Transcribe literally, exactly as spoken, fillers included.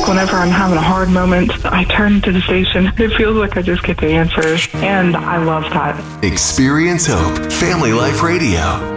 like whenever I'm having a hard moment, I turn to the station. It feels like I just get the answers, and I love that. Experience Hope, Family Life Radio.